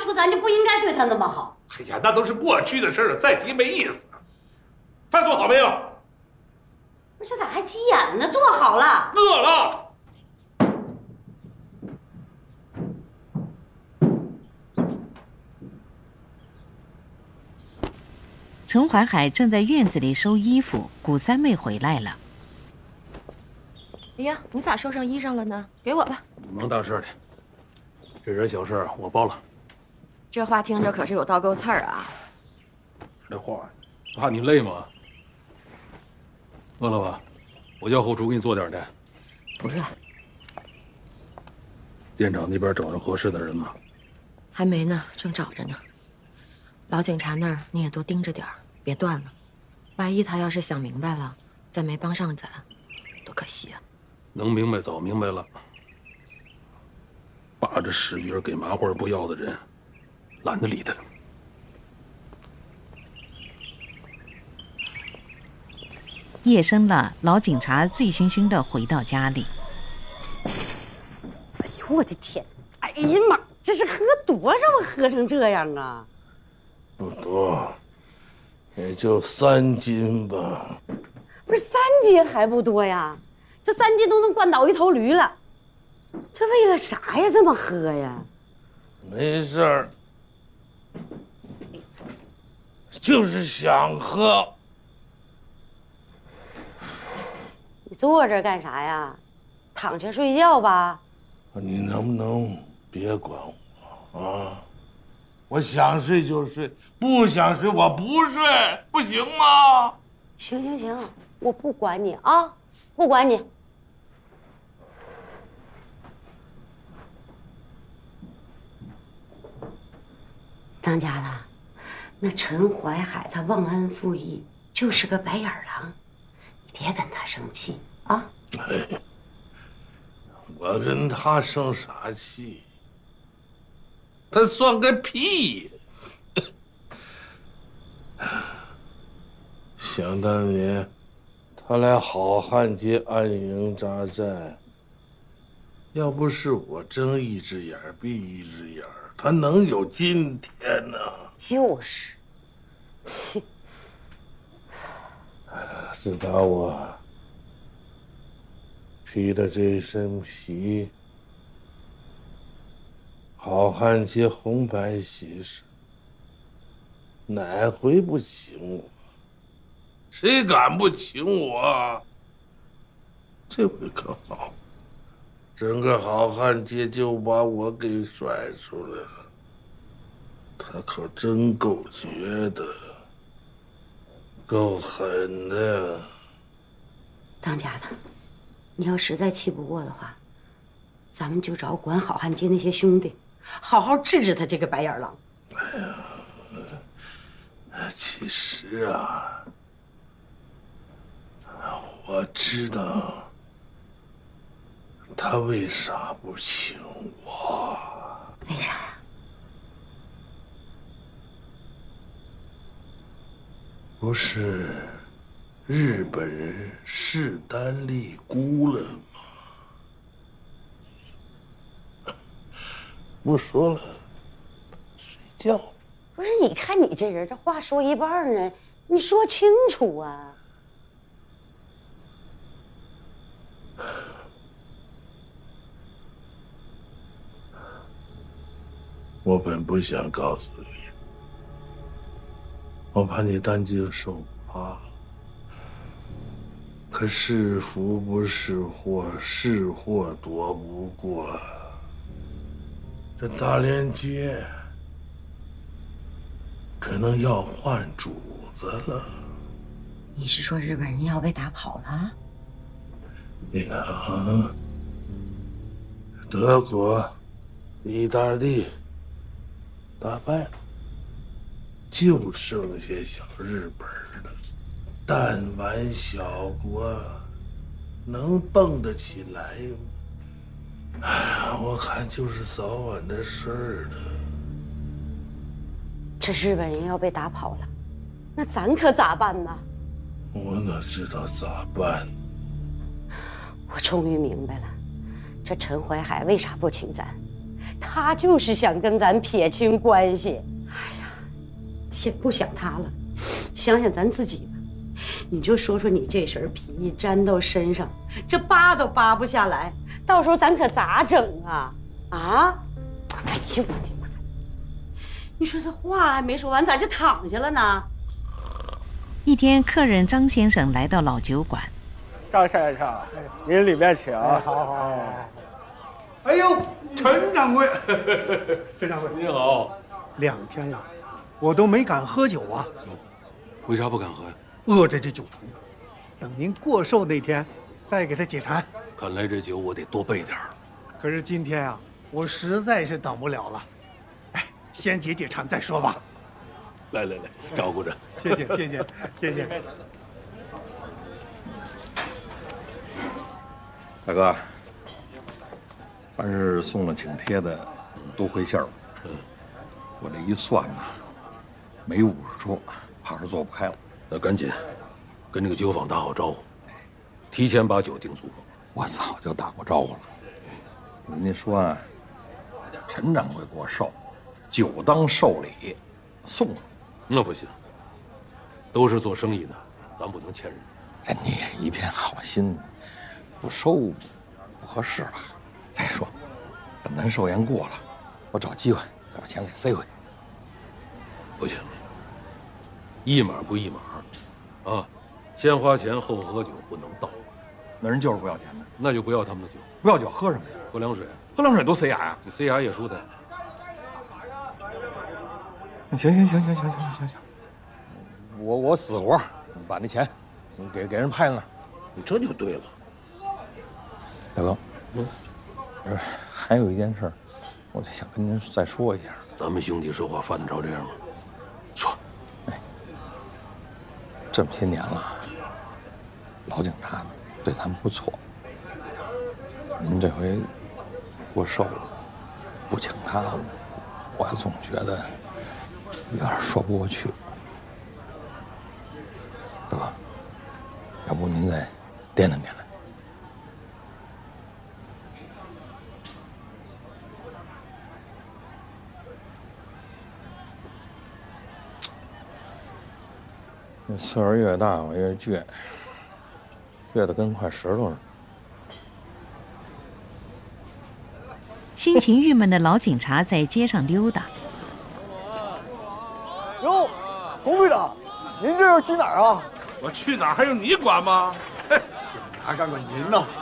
初咱就不应该对他那么好。 哎呀，那都是过去的事了，再提没意思。饭做好没有？ 不是，这咋还急眼呢？做好了。 饿了。 陈怀海正在院子里收衣服，古三妹回来了。 哎呀，你咋收上衣裳了呢？给我吧。 甭大事的，这点小事我包了。 这话听着可是有倒钩刺儿啊。 这话，怕你累吗？饿了吧？我叫后厨给你做点去。 不饿。 店长那边找着合适的人吗？ 还没呢，正找着呢。老警察那儿你也多盯着点儿，别断了。万一他要是想明白了，再没帮上咱，多可惜啊！ 能明白早明白了。把这使角给麻花不要的人，懒得理他。 夜深了，老警察醉醺醺地回到家里。 哎呦我的天！哎呀妈，这是喝多少啊？喝成这样啊？ 不多，也就3斤吧。 不是3斤还不多呀？这3斤都能灌倒一头驴了。这为了啥呀？这么喝呀？ 没事儿，就是想喝。 你坐这儿干啥呀？躺下睡觉吧。 你能不能别管我啊？我想睡就睡，不想睡我不睡，不行吗？ 行行行，我不管你啊，不管你。当家的，那陈怀海他忘恩负义，就是个白眼狼，你别跟他生气啊。 哎，我跟他生啥气？他算个屁！想当年，他来好汉街安营扎寨，要不是我睁一只眼闭一只眼，他能有今天呢？ 就是。 自打我披了这身皮，好汉街红白喜事，哪回不请我？谁敢不请我？这回可好，整个好汉街就把我给甩出来了。他可真够绝的，够狠的。 当家的，你要实在气不过的话，咱们就找管好汉街那些兄弟，好好治治他这个白眼狼。 哎呀，其实啊，我知道他为啥不请我。 为啥呀？ 不是日本人势单力孤了吗？不说了，睡觉。 不是，你看你这人，这话说一半呢，你说清楚啊！ 我本不想告诉你，我怕你担惊受怕。可是福不是祸，是祸躲不过。这大连街可能要换主子了。 你是说日本人要被打跑了？ 你看啊，德国、意大利打败了，就剩下小日本了。弹丸小国能蹦得起来吗？哎呀，我看就是早晚的事儿了。 这日本人要被打跑了，那咱可咋办呢？ 我哪知道咋办？ 我终于明白了，这陈怀海为啥不请咱， 他就是想跟咱撇清关系。哎呀，先不想他了，想想咱自己吧。你就说说你这身皮衣粘到身上，这扒都扒不下来，到时候咱可咋整啊？啊！哎呦我的妈！你说这话还没说完，咋就躺下了呢？ 一天，客人张先生来到老酒馆。 张先生，您里面请。好。哎呦，陈掌柜，陈掌柜， 您好。 2天了，我都没敢喝酒啊。 为啥不敢喝呀？ 饿着这酒徒，等您过寿那天再给他解馋。 看来这酒我得多备点儿。 可是今天啊，我实在是等不了了。哎，先解解馋再说吧。 来，照顾着。 谢谢。 大哥，凡是送了请帖的，都回信儿了。我这一算呐，没50桌，怕是做不开了。 那赶紧跟这个酒坊打好招呼，提前把酒订足。 我早就打过招呼了。人家说啊，陈掌柜过寿，酒当寿礼，送了。 那不行，都是做生意的，咱不能欠人。 人家也是一片好心，不收不合适吧？再说，等咱寿宴过了，我找机会再把钱给塞回去。 不行，一码归一码，啊，先花钱后喝酒不能倒。 那人就是不要钱的， 那就不要他们的酒。 不要酒喝什么呀？ 喝凉水。 喝凉水多塞牙呀！ 你塞牙也舒坦。 行，我死活把那钱给人派那儿， 你这就对了。 大哥，还有一件事，我就想跟您再说一下。 咱们兄弟说话犯得着这样吗？说。 这么些年了，老警察对咱们不错。您这回过寿了，不请他，我总觉得有点说不过去。大哥，要不您再掂量掂量。岁数越大，我越倔，倔得跟块石头似的。 心情郁闷的老警察在街上溜达。 哟，洪队长，您这是去哪儿啊？ 我去哪儿还用你管吗？ 哪敢管您呢？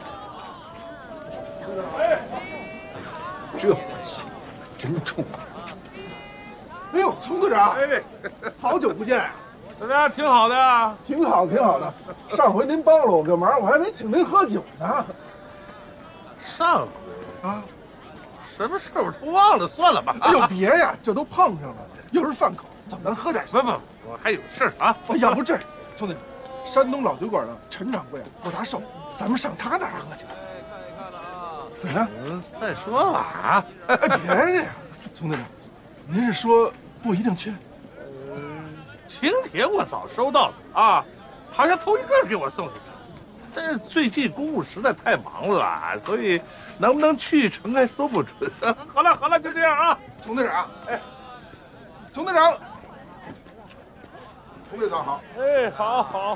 这火气真冲！哎呦，丛队长，好久不见呀！ 怎么样？挺好的啊， 挺好的。上回您帮了我个忙，我还没请您喝酒呢。 上回啊，什么事我都忘了，算了吧。 哎呦，别呀，这都碰上了，又是饭口，走，咱喝点。 不，我还有事啊。 要不这样，兄弟，山东老酒馆的陈掌柜过大寿，咱们上他那儿喝去。怎么样？ 再说吧啊。 哎，别介呀，丛队长，您是说不一定去？ 请帖我早收到了啊，好像头一个给我送去。但是最近公务实在太忙了，所以能不能去成还说不准。好了，就这样啊。 丛队长，丛队长，丛队长好。 好。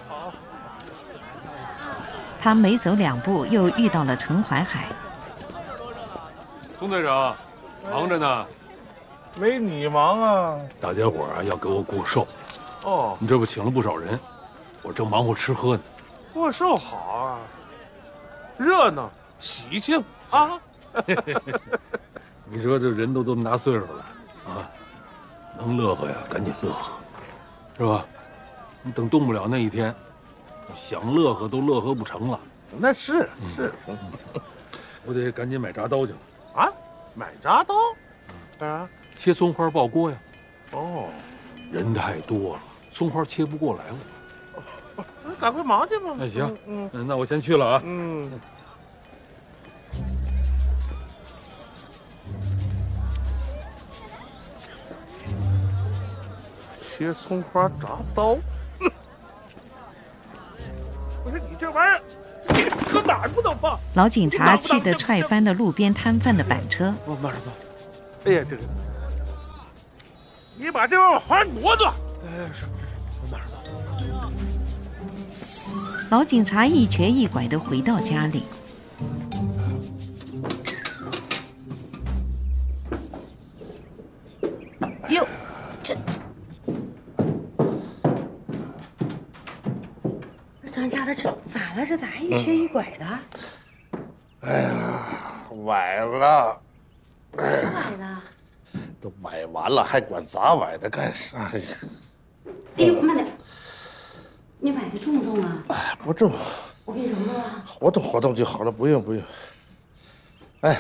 他没走2步，又遇到了陈怀海。 丛队长，忙着呢。 没你忙啊。 大家伙啊要给我过寿。 哦， 你这不请了不少人，我正忙活吃喝呢。 过寿好啊，热闹喜庆啊！ 你说这人都这么大岁数了啊，能乐呵呀，赶紧乐呵，是吧？你等动不了那一天，想乐呵都乐呵不成了。 那是， 我得赶紧买铡刀去了。 啊，买铡刀？干啥？ 切葱花爆锅呀。 哦， 人太多了，葱花切不过来了。 那赶快忙去吧。 那行，那我先去了啊。 切葱花铡刀，不是你这玩意儿，你可哪哪儿不能放？ 老警察气得踹翻了路边摊贩的板车。 我马上走。哎呀，这个，你把这玩意儿还挪着。是，我马上走。 老警察一瘸一拐地回到家里。 哟，这咱家的这咋了？这咋还一瘸一拐的？ 哎呀，崴了！ 咋崴的？ 都崴完了，还管咋崴的干啥呀？ 哎呦，慢点！你崴的重不重啊？ 哎，不重， 我给你揉揉啊。 活动活动就好了，不用不用。哎，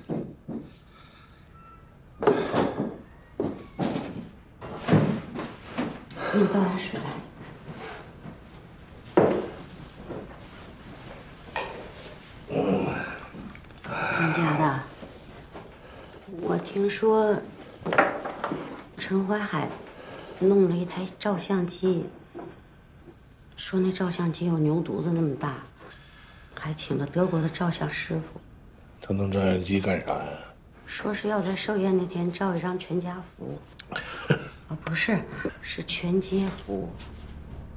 给你倒点水来。咱家的，我听说陈淮海弄了一台照相机，说那照相机有牛犊子那么大，还请了德国的照相师傅。 他弄照相机干啥呀？ 说是要在寿宴那天照一张全家福。哦，不是，是全街福。